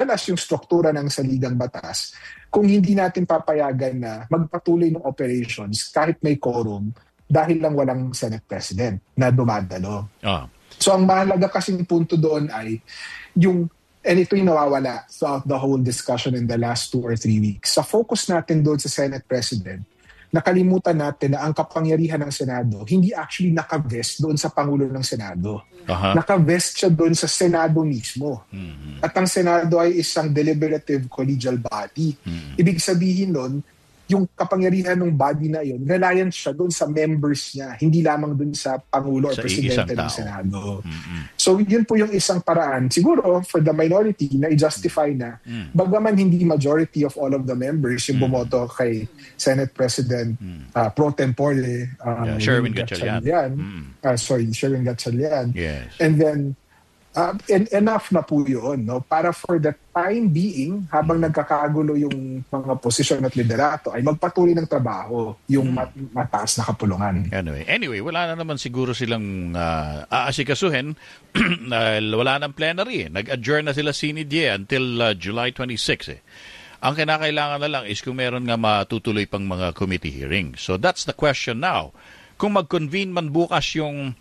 madalas yung struktura ng saligang batas, kung hindi natin papayagan na magpatuloy ng operations kahit may quorum dahil lang walang Senate President na dumadalo. So ang mahalaga kasing punto doon ay and ito yung nawawala throughout the whole discussion in the last 2 or 3 weeks. Sa focus natin doon sa Senate President, nakalimutan natin na ang kapangyarihan ng Senado hindi actually nakavest doon sa Pangulo ng Senado. Nakavest siya doon sa Senado mismo. At ang Senado ay isang deliberative collegial body. Ibig sabihin doon, yung kapangyarihan ng body na yun, reliant siya doon sa members niya, hindi lamang doon sa Pangulo o Presidente ng Senado. So yun po yung isang paraan, siguro for the minority na i-justify na, bagaman hindi majority of all of the members yung bumoto kay Senate President pro tempore, Sherwin Gatchalian. Sherwin Gatchalian. Yes. And then, enough na po yun, no? Para for the time being, habang nagkakagulo yung mga posisyon at liderato, ay magpatuloy ng trabaho yung mataas na kapulungan. Anyway, wala na naman siguro silang aasikasuhin. Wala nang plenary. Nag-adjourn na sila sinidye until July 26. Ang kinakailangan na lang is kung meron nga matutuloy pang mga committee hearings. So that's the question now. Kung mag-convene man bukas yung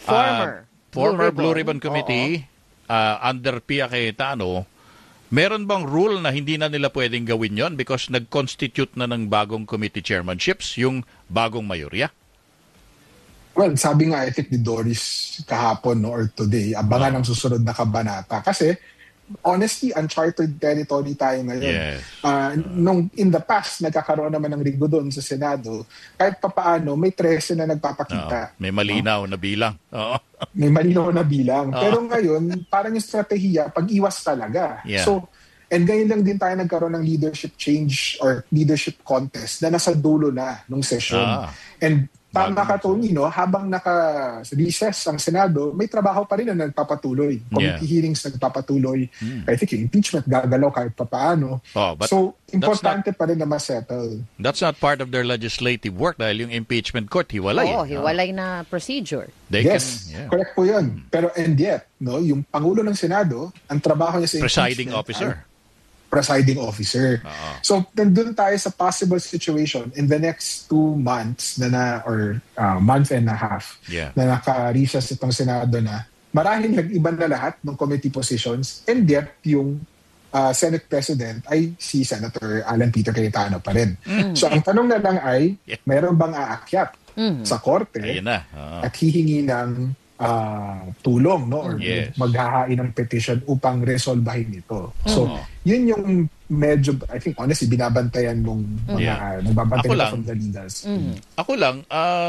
former Blue Ribbon Committee under Pia Cayetano, meron bang rule na hindi na nila pwedeng gawin yon because nag-constitute na ng bagong committee chairmanships yung bagong mayorya? Well, sabi nga, I think ni Doris kahapon or today, abangan ang susunod na kabanata. Kasi, honestly, uncharted territory tayo ngayon. Yes. In the past, nagkakaroon naman ng rigo doon sa Senado. Kahit papaano, may 13 na nagpapakita. May malinaw na bilang. May malinaw na bilang. Pero ngayon, parang yung strategiya, pag-iwas talaga. Yeah. So, and ngayon lang din tayo nagkaroon ng leadership change or leadership contest na nasa dulo na nung session. And tama ka, Tony, no? Habang naka-recess ang Senado, may trabaho pa rin na nagpapatuloy. Committee hearings nagpapatuloy. I think yung impeachment gagalaw kahit papaano. So, importante pa rin na masettle. That's not part of their legislative work dahil yung impeachment court, hiwalay. Hiwalay na procedure. Correct po yun. Pero and yet, no, yung Pangulo ng Senado, ang trabaho niya sa presiding officer. So, nandun tayo sa possible situation in the next 2 months or month and a half na naka-recess itong Senado na marahil nag-iba na lahat ng committee positions and yet yung Senate President ay si Senator Alan Peter Cayetano pa rin. So, ang tanong na lang ay, mayroon bang aakyat sa korte at hihingi ng tulong, no, or maghahain ng petition upang resolbahin ito. So, yun yung medyo, I think, honestly, binabantayan nung mga nagbabantayan from the leaders. Ako lang,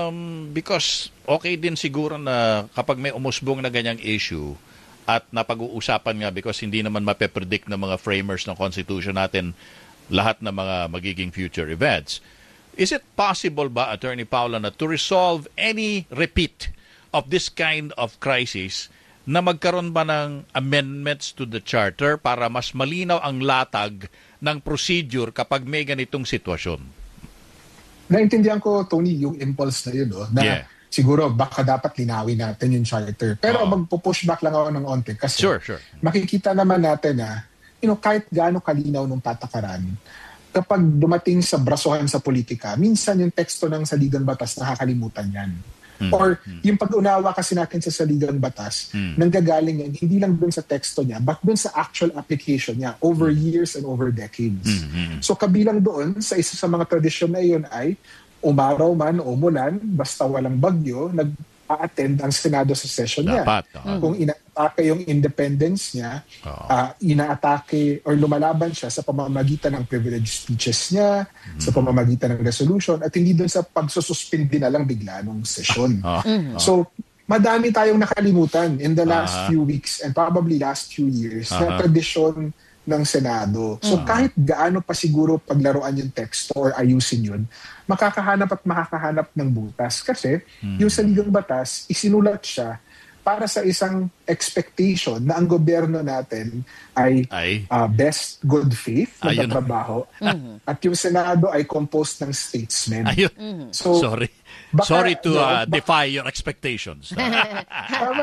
because okay din siguro na kapag may umusbong na ganyang issue at napag-uusapan nga because hindi naman mape-predict ng mga framers ng Constitution natin lahat ng mga magiging future events. Is it possible ba, Attorney Paula, na to resolve any repeat of this kind of crisis na magkaroon ba ng amendments to the charter para mas malinaw ang latag ng procedure kapag may ganitong sitwasyon? Naintindihan ko, Tony, yung impulse na yun, na siguro baka dapat linawin natin yung charter. Pero magpo-push back lang ako ng onte kasi makikita naman natin na kahit gaano kalinaw ng patakaran, kapag dumating sa brasuhan sa politika, minsan yung teksto ng saligang batas nakakalimutan yan. Or yung pag-unawa kasi natin sa saligang batas, nanggagaling yan, hindi lang dun sa teksto niya, but dun sa actual application niya over years and over decades. So kabilang doon, sa isa sa mga tradisyon na iyon ay, umaraw man o umulan, basta walang bagyo, nag-a-attend ang Senado sa session niya. Kung ina-atake yung independence niya, ina-atake or lumalaban siya sa pamamagitan ng privileged speeches niya, sa pamamagitan ng resolution, at hindi dun sa pagsususpindi na lang bigla nung session. So, madami tayong nakalimutan in the last few weeks and probably last few years na tradisyon ng Senado. So kahit gaano pa siguro paglaruan yung teksto or ayusin yun, makakahanap at makakahanap ng butas. Kasi yung saligang batas, isinulat siya para sa isang expectation na ang gobyerno natin ay best good faith na trabaho at yung Senado ay composed ng statesmen. So, sorry to defy your expectations. Tama.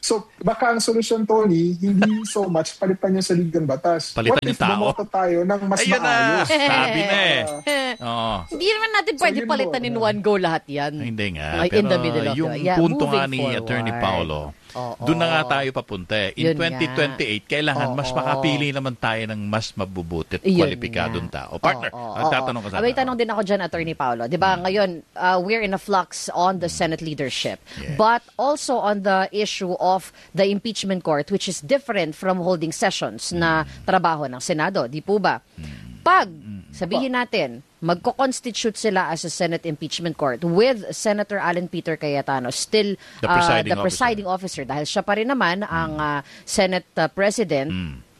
So, baka ang solusyon, Tony, hindi so much palitan niya sa ligang batas. Palitan What if yung tao? bumoto tayo ng mas Ayun maayos? Sabi na Oo. Hindi naman natin pwede palitan in one go lahat yan. Hindi nga. In the middle of yung punto nga ni Attorney Paolo, doon na nga tayo papunta. In 2028, kailangan mas makapili naman tayo ng mas mabubuti at kwalipikadong tao. Partner, tatanong ka sa May tanong din ako dyan, Attorney Paolo. Diba, ngayon, we're in a flux on the Senate leadership, but also on the issue of the impeachment court, which is different from holding sessions na trabaho ng Senado. Di po ba? Pag, sabihin natin, magko-constitute sila as a Senate impeachment court with Senator Alan Peter Cayetano still the presiding officer dahil siya pa rin naman ang Senate President.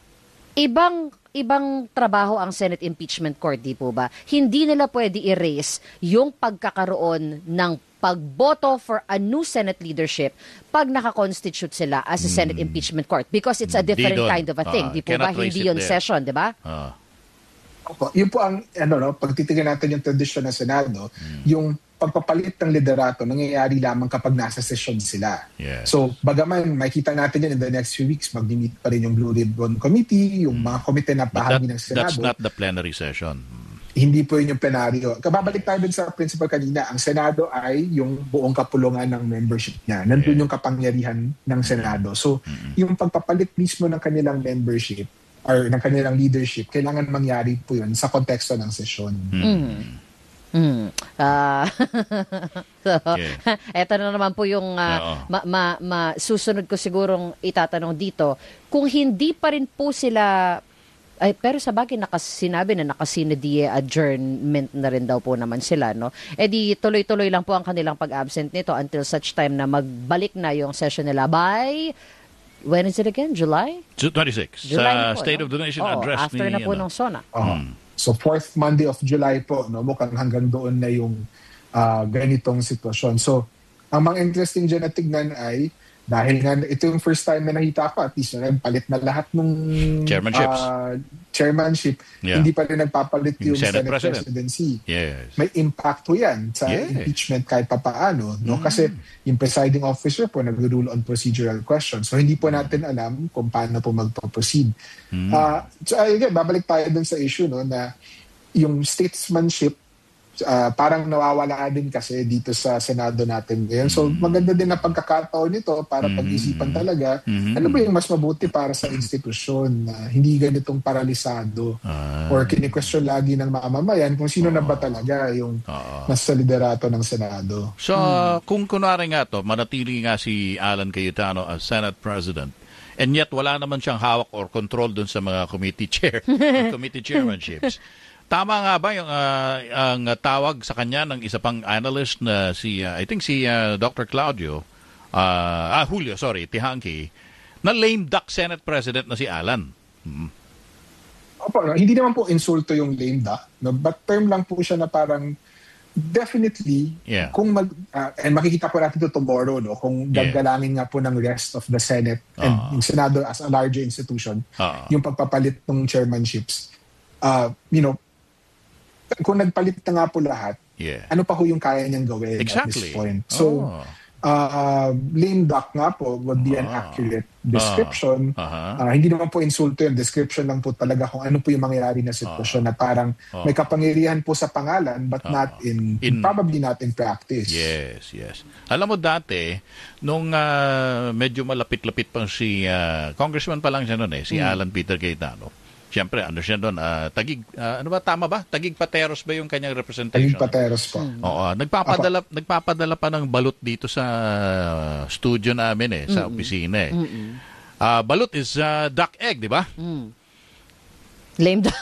Ibang trabaho ang Senate impeachment court, di po ba? Hindi nila pwede erase yung pagkakaroon ng pagboto for a new Senate leadership pag naka-constitute sila as a Senate impeachment court because it's a different kind of a thing. Di po ba? Hindi yun session, di ba? Yun po ang, pag titignan natin yung tradisyon ng Senado, yung pagpapalit ng liderato nangyayari lamang kapag nasa session sila. Yeah. So, bagaman, makikita natin yan in the next few weeks, mag-meet pa rin yung Blue Ribbon Committee, yung mga komite na bahagi ng Senado. That's not the plenary session. Hindi po yun yung plenaryo. Kababalik tayo dun sa principle kanina, ang Senado ay yung buong kapulungan ng membership niya. Nandun yung kapangyarihan ng Senado. So, yung pagpapalit mismo ng kanilang membership or ng kanilang leadership, kailangan mangyari po yun sa konteksto ng sesyon. Eto na naman po yung susunod ko sigurong itatanong dito. Kung hindi pa rin po sila, pero sa bagay sinabi na nakasinadie adjournment na rin daw po naman sila, no? E di tuloy-tuloy lang po ang kanilang pag-absent nito until such time na magbalik na yung session nila by... When is it again? July? 26. July sa State of the Nation address after na po ng SONA. So, 4th Monday of July po, mukhang hanggang doon na yung ganitong sitwasyon. So, ang mga interesting dyan na tignan ay, dahil nga ito yung first time na nakita ko, at least palit na lahat ng chairmanship, hindi pa rin nagpapalit yung Senate presidency. Yes. May impact po yan sa impeachment kahit papaano. No? Kasi yung presiding officer po nag-rule on procedural questions. So hindi po natin alam kung paano po magpo-proceed. So again, babalik tayo dun sa issue na yung statesmanship parang nawawala din kasi dito sa Senado natin ngayon. So maganda din na pagkakataon nito para pag-isipan talaga ano ba yung mas mabuti para sa institusyon na hindi ganitong paralisado or kini-question lagi ng mamamayan kung sino na ba talaga yung nasa liderato ng Senado. So kung kunwari nga to, manatili nga si Alan Cayetano as Senate President and yet wala naman siyang hawak or control dun sa mga committee chairmanships. Tama nga ba yung ang tawag sa kanya ng isa pang analyst na I think si Dr. Julio Tihanki, na lame duck Senate President na si Alan? Opo, hindi naman po insulto yung lame duck, but term lang po siya na parang definitely, kung and makikita po natin ito tomorrow, kung gagalangin nga po ng rest of the Senate and yung Senado as a larger institution, yung pagpapalit ng chairmanships, kung nagpalit na nga po lahat, ano pa po yung kaya niyang gawin at this point? So, lame duck nga po would be an accurate description. Hindi naman po insulto yun. Description lang po talaga kung ano po yung mangyayari na sitwasyon na parang may kapangyarihan po sa pangalan but not probably not in practice. Yes. Alam mo dati, nung medyo malapit-lapit pang si Congressman pa lang siya noon si Alan Peter Cayetano. Siyempre, siya doon? Tama ba? Tagig Pateros ba yung kanyang representation? Tagig Pateros po. Oo. Nagpapadala pa ng balot dito sa studio namin sa opisina Balot is duck egg, di ba? Lame duck.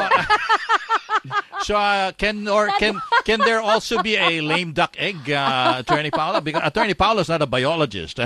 So can there also be a lame duck egg, Attorney Paolo? Because Attorney Paolo is not a biologist.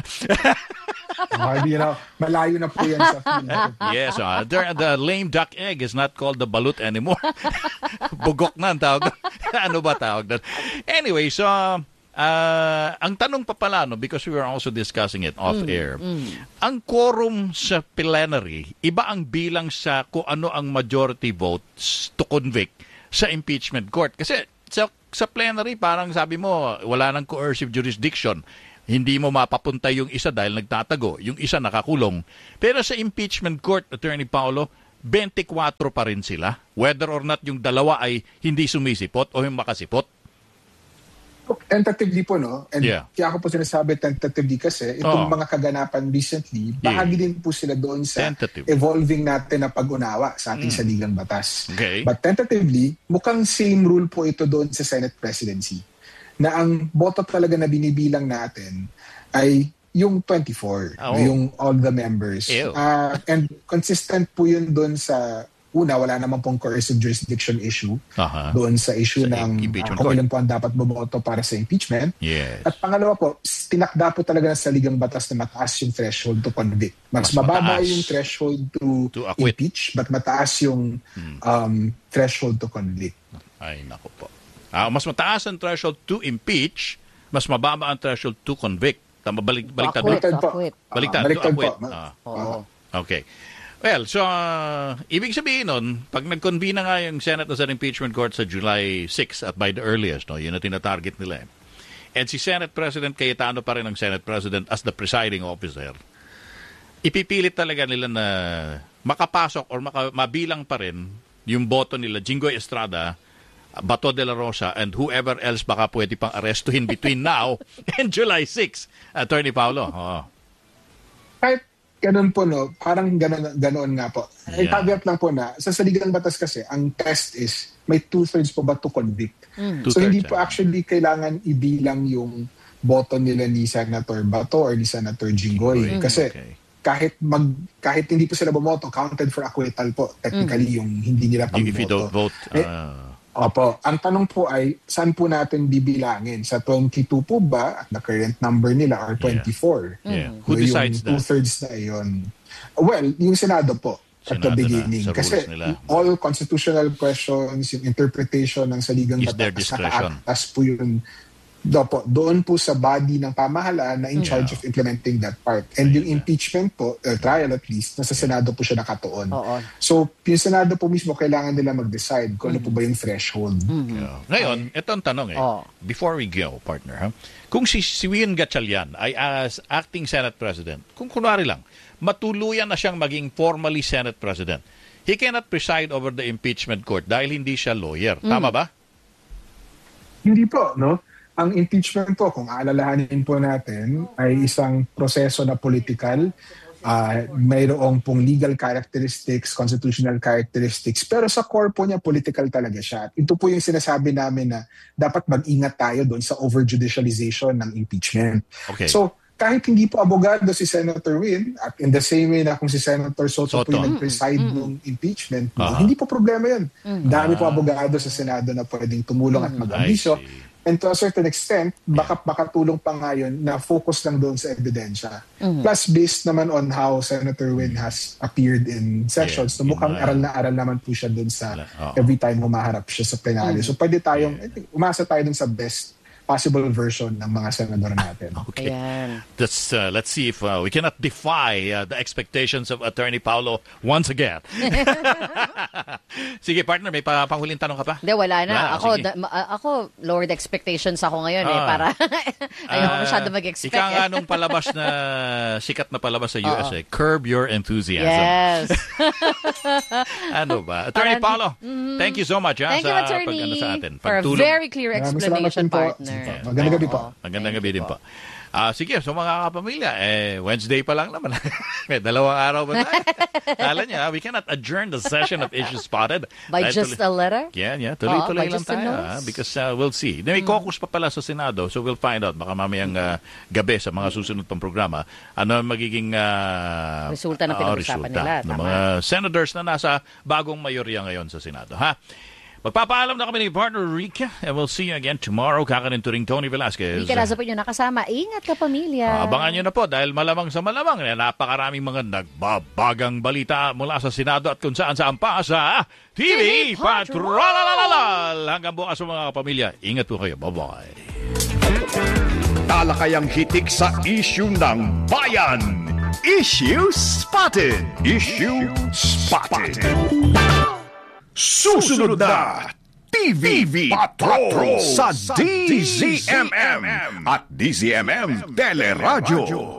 Malayo na po yan sa field. Yes, the lame duck egg is not called the balut anymore. Bugok na ang tawag. Ano ba tawag doon? Anyway, so ang tanong pa pala, because we were also discussing it off-air, ang quorum sa plenary, iba ang bilang sa kung ano ang majority votes to convict sa impeachment court. Kasi sa plenary, parang sabi mo, wala nang coercive jurisdiction. Hindi mo mapapunta yung isa dahil nagtatago. Yung isa nakakulong. Pero sa impeachment court, Attorney Paolo, 24 pa rin sila. Whether or not yung dalawa ay hindi sumisipot o yung makasipot. Tentatively po, no? And kaya ako po sinasabi tentatively kasi itong mga kaganapan recently, bahagi din po sila doon sa evolving natin na pag-unawa sa ating saligang batas. Okay. But tentatively, mukhang same rule po ito doon sa Senate presidency. Na ang boto talaga na binibilang natin ay yung 24, yung all the members. And consistent po yun doon sa wala naman pong coercive jurisdiction issue doon sa issue ng kung ilan po ang dapat bumoto para sa impeachment. Yes. At pangalawa po, tinakda po talaga sa saligang batas na mataas yung threshold to convict. Mas mababa yung threshold to impeach, but mataas yung threshold to convict. Ay, naku po. Mas mataas ang threshold to impeach, mas mababa ang threshold to convict. Baliktad po. Baliktad po. Okay. Well, so, ibig sabihin nun, pag nag-convene na nga yung Senate sa impeachment court sa July 6 at by the earliest, no, yun na tinatarget nila. And si Senate President Cayetano pa rin ang Senate President as the presiding officer. Ipipilit talaga nila na makapasok or mabilang pa rin yung boto nila, Jinggoy Estrada, Bato de la Rosa, and whoever else baka pwede pang arestuhin between now and July 6. Attorney Paolo. Kahit ganun po, no? Parang ganoon nga po. Ay caveat lang po na, sa saligang batas kasi, ang test is may 2/3 po ba to convict. So hindi po actually kailangan ibilang yung boto nila ni Senator Bato or ni Senator Jinggoy. Kasi kahit hindi po sila bumoto, counted for acquittal po. Technically, yung hindi nila pagboto. If you don't vote. Opo. Ang tanong po ay, saan po natin bibilangin? Sa 22 po ba? At the current number nila are 24. Who decides that? 2/3 na yun. Well, yung Senado po at the beginning. Kasi all constitutional questions, yung interpretation ng saligang batas, nakaatas po yun. Doon po sa body ng pamahalaan na in charge of implementing that part. And yung impeachment po, trial at least, nasa Senado po siya nakatuon. So, yung Senado po mismo, kailangan nila mag-decide kung ano po ba yung threshold. Ngayon, ito ang tanong before we go, partner, kung si Win Gatchalian ay as acting Senate President, kung kunwari lang, matuluyan na siyang maging formally Senate President, he cannot preside over the impeachment court dahil hindi siya lawyer. Tama ba? Hindi po, no? Ang impeachment po, kung aalalahanin po natin, ay isang proseso na political. Mayroong pong legal characteristics, constitutional characteristics, pero sa core po niya, political talaga siya. Ito po yung sinasabi namin na dapat mag-ingat tayo doon sa over-judicialization ng impeachment. Okay. So, kahit hindi po abogado si Senator Win, at in the same way na kung si Senator Soto po yung nag-preside ng impeachment, hindi po problema yun. Dami po abogado sa Senado na pwedeng tumulong at mag-ambisyo. And to a certain extent, baka makatulong pa nga yun na focus lang doon sa ebidensya. Plus, based naman on how Senator Win has appeared in sessions, so mukhang aral na aral naman po siya doon sa every time humaharap siya sa plenaryo. So pwede tayong, umasa tayo doon sa best possible version ng mga senador natin. Okay. Let's see if we cannot defy the expectations of Attorney Paolo once again. Sige, partner, may panghuling tanong ka pa? Hindi, wala na. Ako, lowered expectations ako ngayon para ayaw masyado mag-expect. Ika nga nung palabas na, sikat na palabas sa USA, Curb Your Enthusiasm. Yes. Ano ba? Attorney Paolo, thank you so much thank you, Attorney, sa atin. For a very clear explanation, partner. Magandang gabi po. Magandang gabi din po. Sige, so mga kapamilya, Wednesday pa lang naman. May 2 araw ba tayo? Kala niya, we cannot adjourn the session of Issues Spotted. By just a letter? Yeah, tuloy-tuloy lang tayo. Because we'll see. May caucus pa pala sa Senado, so we'll find out. Baka mamayang gabi sa mga susunod pang programa, ano magiging resulta ng pinag-usapan nila. Ng mga senators na nasa bagong mayorya ngayon sa Senado. Magpapaalam na kami ni partner Rica, and we'll see you again tomorrow. Kakaninto ring Tony Velasquez. Rica Lazo po nyo nakasama. Ingat ka, pamilya. Abangan nyo na po dahil malamang sa malamang napakaraming mga nagbabagang balita mula sa Senado at kung saan pa sa TV Patrol. Hanggang bukas mga kapamilya. Ingat po kayo. Bye-bye. Talakayang hitik sa issue ng bayan. Issue Spotted. Issue Spotted. Susunod na TV Patrol sa DZMM at DZMM Teleradyo.